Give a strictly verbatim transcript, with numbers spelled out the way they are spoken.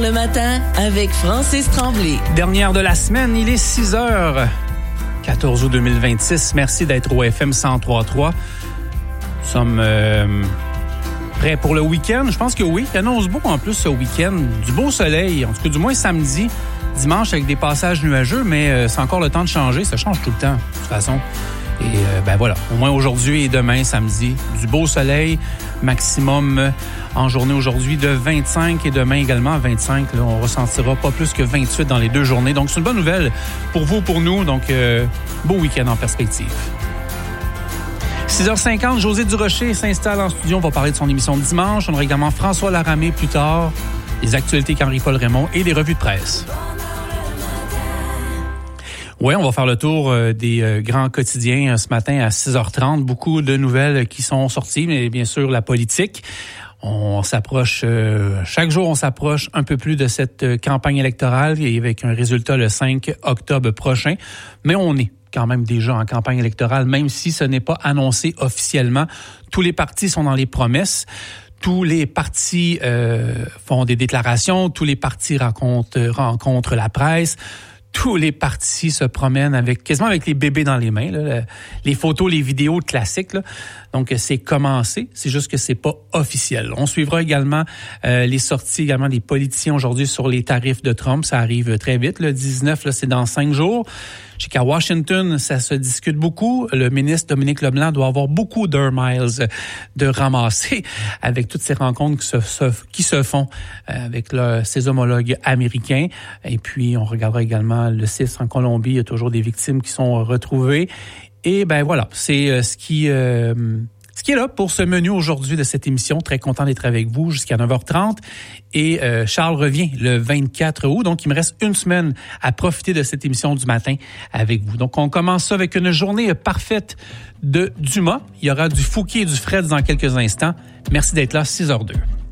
le matin avec Francis Tremblay. Dernière de la semaine, il est six heures quatorze août deux mille vingt-six. Merci d'être au F M cent trois virgule trois. Nous sommes euh, prêts pour le week-end. Je pense que oui. Il annonce beau en plus ce week-end. Du beau soleil, en tout cas du moins samedi. Dimanche avec des passages nuageux, mais euh, c'est encore le temps de changer. Ça change tout le temps, de toute façon. Et euh, ben voilà, au moins aujourd'hui et demain, samedi, du beau soleil, maximum en journée aujourd'hui de vingt-cinq et demain également vingt-cinq. Là, on ressentira pas plus que vingt-huit dans les deux journées. Donc, c'est une bonne nouvelle pour vous, pour nous. Donc, euh, beau week-end en perspective. six heures cinquante, José Durocher s'installe en studio. On va parler de son émission de dimanche. On aura également François Laramé plus tard, les actualités qu'Henri-Paul Raymond et des revues de presse. Oui, on va faire le tour euh, des euh, grands quotidiens euh, ce matin à six heures trente. Beaucoup de nouvelles qui sont sorties, mais bien sûr la politique. On s'approche, euh, chaque jour on s'approche un peu plus de cette euh, campagne électorale et avec un résultat le cinq octobre prochain. Mais on est quand même déjà en campagne électorale, même si ce n'est pas annoncé officiellement. Tous les partis sont dans les promesses. Tous les partis euh, font des déclarations. Tous les partis rencontrent, rencontrent la presse. Tous les partis se promènent avec quasiment avec les bébés dans les mains, là, les photos, les vidéos classiques. Là. Donc, c'est commencé, c'est juste que c'est pas officiel. On suivra également euh, les sorties également des politiciens aujourd'hui sur les tarifs de Trump. Ça arrive très vite. Le dix-neuf, là, c'est dans cinq jours. Je sais qu'à Washington, ça se discute beaucoup. Le ministre Dominique Leblanc doit avoir beaucoup d'Air Miles de ramasser avec toutes ces rencontres qui se, se, qui se font avec le, ses homologues américains. Et puis, on regardera également le six en Colombie. Il y a toujours des victimes qui sont retrouvées. Et ben voilà, c'est ce qui... Euh, Ce qui est là pour ce menu aujourd'hui de cette émission. Très content d'être avec vous jusqu'à neuf heures trente. Et euh, Charles revient le vingt-quatre août. Donc, il me reste une semaine à profiter de cette émission du matin avec vous. Donc, on commence ça avec une journée parfaite de Dumas. Il y aura du Fouquier et du Fred dans quelques instants. Merci d'être là, six heures deux.